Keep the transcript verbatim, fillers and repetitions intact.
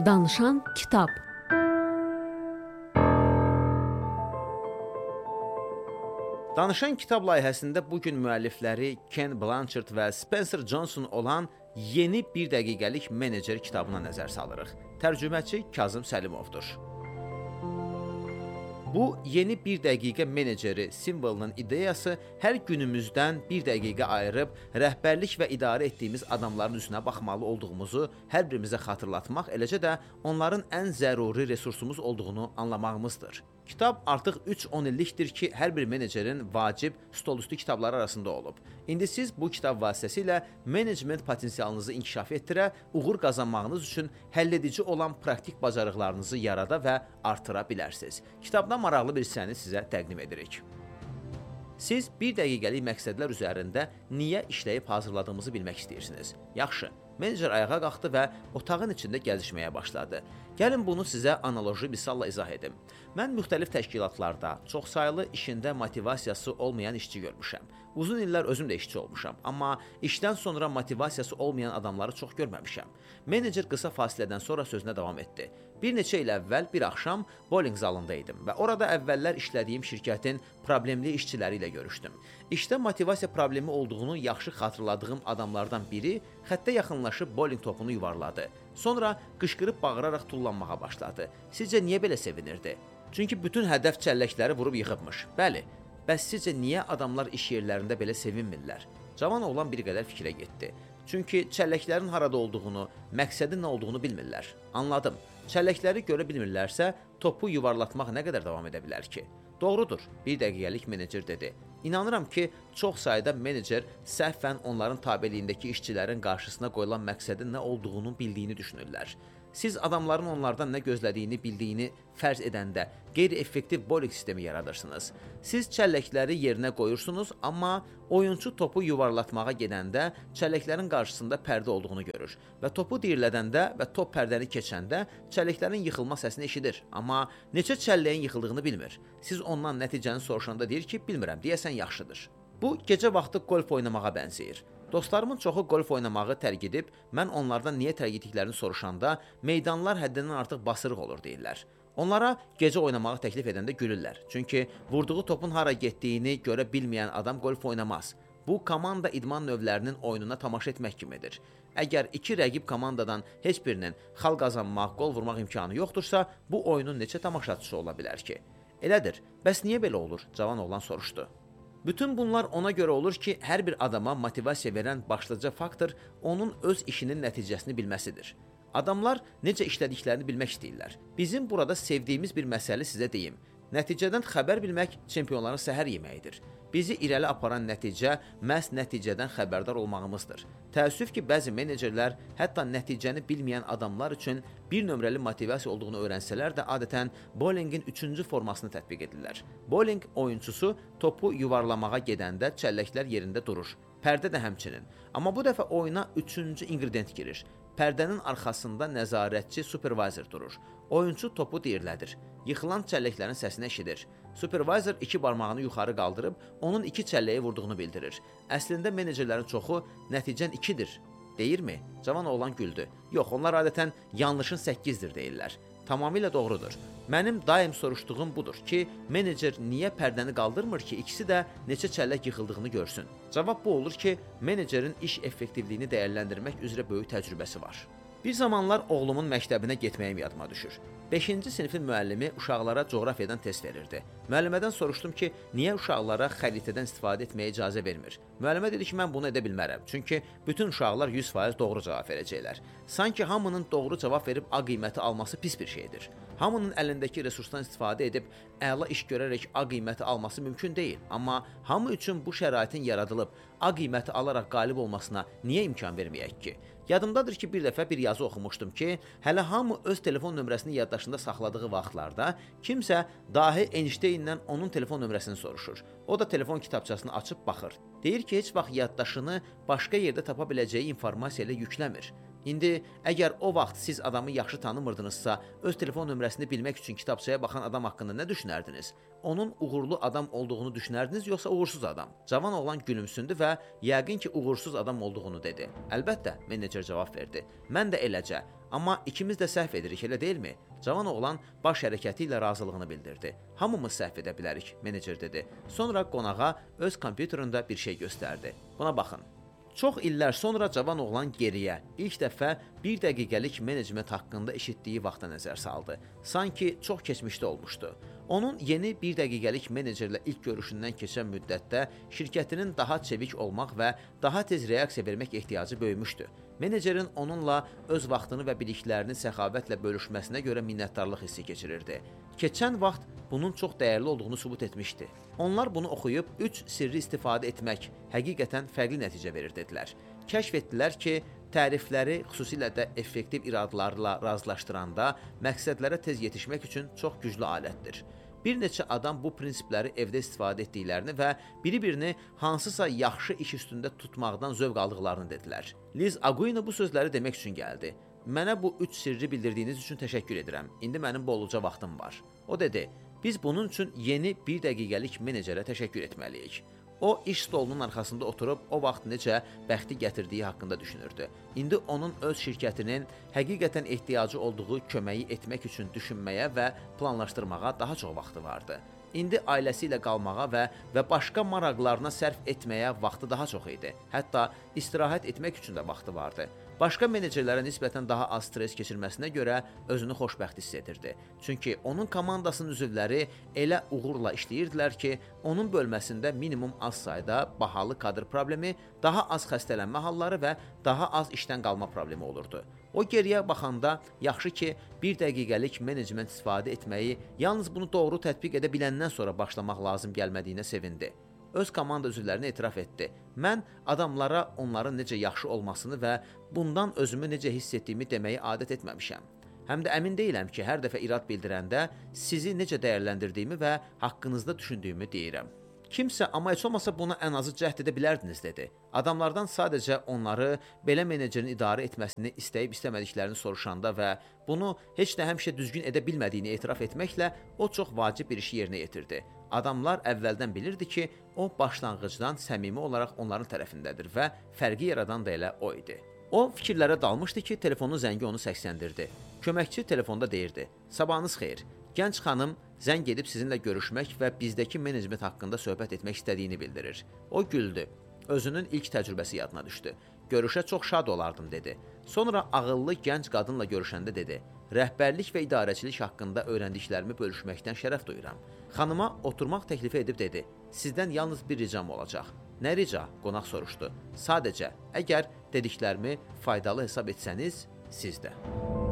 Danışan kitab. Danışan kitab layihəsində bugün müəllifləri Ken Blanchard və Spencer Johnson olan yeni bir dəqiqəlik menecer kitabına nəzər salırıq. Tərcüməçi Kazım Səlimovdur. Bu, yeni bir dəqiqə meneceri simvolunun ideyası hər günümüzdən bir dəqiqə ayırıb rəhbərlik və idarə etdiyimiz adamların üzünə baxmalı olduğumuzu hər birimizə xatırlatmaq, eləcə də onların ən zəruri resursumuz olduğunu anlamağımızdır. Kitab artıq üç on illikdir ki, hər bir menecerin vacib stolüstü kitabları arasında olub. İndi siz bu kitab vasitəsilə menecment potensialınızı inkişaf etdirə, uğur qazanmağınız üçün həlledici olan praktik bacarıqlarınızı yarada və artıra bilərsiniz. Kitabda maraqlı bir hissəni sizə təqdim edirik. Siz bir dəqiqəlik məqsədlər üzərində niyə işləyib hazırladığımızı bilmək istəyirsiniz. Yaxşı, menecer ayağa qalxdı və otağın içində gəzişməyə başladı. Gəlin bunu sizə analoji misalla izah edim. Mən müxtəlif təşkilatlarda çoxsaylı işində motivasiyası olmayan işçi görmüşəm. Uzun illər özüm də işçi olmuşam, amma işdən sonra motivasiyası olmayan adamları çox görməmişəm. Menecer qısa fasilədən sonra sözünə davam etdi. Bir neçə il əvvəl bir axşam bowling zalında idim və orada əvvəllər işlədiyim şirkətin problemli işçiləri ilə görüşdüm. İşdə motivasiya problemi olduğunu yaxşı xatırladığım adamlardan biri xəttə yaxınlaşıb bowling topunu yuvarladı. Sonra qışqırıb bağıraraq tullanmağa başladı. Sizcə niyə belə sevinirdi? Çünki bütün hədəf çəlləkləri vurub yıxıbmış. Bəli, bəs sizcə niyə adamlar iş yerlərində belə sevinmirlər? Cavan oğlan bir qədər fikrə getdi. Çünki çəlləklərin harada olduğunu, məqsədin nə olduğunu bilmirlər. Anladım. Çəlləkləri görə bilmirlərsə, topu yuvarlatmaq nə qədər davam edə bilər ki? Doğrudur, bir dəqiqəlik menecer dedi. İnanıram ki, çox sayda menecer səhvən onların tabeliyindəki işçilərin qarşısına qoyulan məqsədin nə olduğunu bildiyini düşünürlər. Siz adamların onlardan nə gözlədiyini bildiyini fərz edəndə qeyri-effektiv bowling sistemi yaradırsınız. Siz çəlləkləri yerinə qoyursunuz, amma oyunçu topu yuvarlatmağa gedəndə çəlləklərin qarşısında pərdə olduğunu görür və topu diyirlədəndə və top pərdəni keçəndə çəlləklərin yıxılma səsini eşidir, amma neçə çəlləyin yıxıldığını bilmir. Siz ondan nəticəni soruşanda deyir ki, bilmirəm, deyəsən yaxşıdır. Bu, gecə vaxtı golf oynamağa bənzəyir. Dostlarımın çoxu golf oynamağı tərk edib, mən onlardan niyə tərk etdiklərini soruşanda meydanlar həddindən artıq basırıq olur deyirlər. Onlara gecə oynamağı təklif edəndə gülürlər. Çünki vurduğu topun hara getdiyini görə bilməyən adam golf oynamaz. Bu, komanda idman növlərinin oyununa tamaşa etmək kimidir. Əgər iki rəqib komandadan heç birinin xal qazanmaq, qol vurmaq imkanı yoxdursa, bu oyunun neçə tamaşaçısı ola bilər ki? Elədir, bəs niyə belə olur? Cavan oğlan soruşdu. Bütün bunlar ona görə olur ki, hər bir adama motivasiya verən başlıca faktor onun öz işinin nəticəsini bilməsidir. Adamlar necə işlədiklərini bilmək istəyirlər. Bizim burada sevdiyimiz bir məsələ sizə deyim. Nəticədən xəbər bilmək çempionların səhər yeməyidir. Bizi irəli aparan nəticə məhz nəticədən xəbərdar olmağımızdır. Təəssüf ki, bəzi menecerlər hətta nəticəni bilməyən adamlar üçün bir nömrəli motivasiya olduğunu öyrənsələr də adətən bowlingin üçüncü formasını tətbiq edirlər. Bowling oyunçusu topu yuvarlamağa gedəndə çəlləklər yerində durur. Pərdə də həmçinin. Amma bu dəfə oyuna üçüncü ingredient girir. Pərdənin arxasında nəzarətçi supervisor durur. Oyunçu topu diyirlədir. Yıxılan çəlləklərin səsini eşidir. Supervisor iki barmağını yuxarı qaldırıb onun iki çəlləyi vurduğunu bildirir. Əslində menecerlərin çoxu nəticən ikidir, deyirmi? Cavan oğlan güldü. Yox, onlar adətən yanlışın səkkizdir deyirlər. Tamamilə doğrudur. Mənim daim soruşduğum budur ki, menecer niyə pərdəni qaldırmır ki, ikisi də neçə çəllək yıxıldığını görsün. Cavab bu olur ki, menecerin iş effektivliyini dəyərləndirmək üzrə böyük təcrübəsi var. Bir zamanlar oğlumun məktəbinə getməyim yadıma düşür. beşinci sinifin müəllimi uşaqlara coğrafiyadan test verirdi. Müəllimədən soruşdum ki, niyə uşaqlara xəritədən istifadə etməyə icazə vermir? Müəllimə dedi ki, mən bunu edə bilmərəm. Çünki bütün uşaqlar yüz faiz doğru cavab verəcəklər. Sanki hamının doğru cavab verib A qiyməti alması pis bir şeydir. Hamının əlindəki resursdan istifadə edib əla iş görərək A qiyməti alması mümkün deyil. Amma hamı üçün bu şəraitin yaradılıb A qiyməti alaraq qalib olmasına niyə imkan verməyək ki? Yadımdadır ki, bir dəfə bir yazı oxumuşdum ki, hələ hamı öz telefon nömrəsini yaddaşında saxladığı vaxtlarda kimsə dahi Einsteindən onun telefon nömrəsini soruşur. O da telefon kitabçasını açıb baxır. Deyir ki, heç vaxt yaddaşını başqa yerdə tapa biləcəyi informasiya ilə yükləmir. İndi əgər o vaxt siz adamı yaxşı tanımırdınızsa, öz telefon nömrəsini bilmək üçün kitabçaya baxan adam haqqında nə düşünərdiniz? Onun uğurlu adam olduğunu düşünərdiniz, yoxsa uğursuz adam? Cavan oğlan gülümsündü və yəqin ki, uğursuz adam olduğunu dedi. Əlbəttə, menecer cavab verdi. Mən də eləcə. Amma ikimiz də səhv edirik, elə deyilmi? Cavan oğlan baş hərəkəti ilə razılığını bildirdi. Hamımız səhv edə bilərik, menecer dedi. Sonra qonağa öz kompüterində bir şey göstərdi. Buna baxın. Çox illər sonra cavan oğlan geriyə, ilk dəfə bir dəqiqəlik menecment haqqında eşitdiyi vaxta nəzər saldı. Sanki çox keçmişdə olmuşdu. Onun yeni bir dəqiqəlik menecerlə ilk görüşündən keçən müddətdə şirkətinin daha çevik olmaq və daha tez reaksiya vermək ehtiyacı böyümüşdü. Menecerin onunla öz vaxtını və biliklərini səxavətlə bölüşməsinə görə minnətdarlıq hissi keçirirdi. Keçən vaxt bunun çox dəyərli olduğunu sübut etmişdi. Onlar bunu oxuyub üç sirri istifadə etmək həqiqətən fərqli nəticə verir dedilər. Kəşf etdilər ki, tərifləri xüsusilə də effektiv iradlarla razılaşdıranda məqsədlərə tez yetişmək üçün çox güclü alətdir. Bir neçə adam bu prinsipləri evdə istifadə etdiklərini və biri-birini hansısa yaxşı iş üstündə tutmaqdan zövq aldıqlarını dedilər. Liz Aguino bu sözləri demək üçün gəldi. Mənə bu üç sirri bildirdiyiniz üçün təşəkkür edirəm. İndi mənim bolluca vaxtım var. O dedi, biz bunun üçün yeni bir dəqiqəlik menecerə təşəkkür etməliyik. O, iş stolunun arxasında oturub o vaxt necə bəxti gətirdiyi haqqında düşünürdü. İndi onun öz şirkətinin həqiqətən ehtiyacı olduğu köməyi etmək üçün düşünməyə və planlaşdırmağa daha çox vaxtı vardı. İndi ailəsi ilə qalmağa və, və başqa maraqlarına sərf etməyə vaxtı daha çox idi. Hətta istirahət etmək üçün də vaxtı vardı. Başqa menecerlərə nisbətən daha az stres keçirməsinə görə özünü xoşbəxt hiss edirdi. Çünki onun komandasının üzvləri elə uğurla işləyirdilər ki, onun bölməsində minimum az sayda bahalı kadr problemi, daha az xəstələnmə halları və daha az işdən qalma problemi olurdu. O geriyə baxanda yaxşı ki, bir dəqiqəlik menecment istifadə etməyi yalnız bunu doğru tətbiq edə biləndən sonra başlamaq lazım gəlmədiyinə sevindi. Öz komanda üzvlərinə etiraf etdi. Mən adamlara onların necə yaxşı olmasını və bundan özümü necə hiss etdiyimi deməyi adət etməmişəm. Həm də əmin deyiləm ki, hər dəfə irad bildirəndə sizi necə dəyərləndirdiyimi və haqqınızda düşündüyümü deyirəm. Kimsə, amma heç olmasa buna ən azı cəhd edə bilərdiniz, dedi. Adamlardan sadəcə onları belə menecerin idarə etməsini istəyib istəmədiklərini soruşanda və bunu heç də həmişə düzgün edə bilmədiyini etiraf etməklə o çox vacib bir işi yerinə yetirdi. Adamlar əvvəldən bilirdi ki, o başlanğıcdan səmimi olaraq onların tərəfindədir və fərqi yaradan da elə o idi. O fikirlərə dalmışdı ki, telefonun zəngi onu səksəndirdi. Köməkçi telefonda deyirdi, sabahınız xeyir, gənc xanım zəng edib sizinlə görüşmək və bizdəki menecment haqqında söhbət etmək istədiyini bildirir. O güldü, özünün ilk təcrübəsi yadına düşdü. Görüşə çox şad olardım, dedi. Sonra ağıllı gənc qadınla görüşəndə dedi, rəhbərlik və idarəçilik haqqında öyrəndiklərimi bölüşməkdən şərəf duyuram. Xanıma oturmaq təklifi edib dedi, sizdən yalnız bir ricam olacaq. Nə rica? Qonaq soruşdu. Sadəcə, əgər dediklərimi faydalı hesab etsəniz, siz də.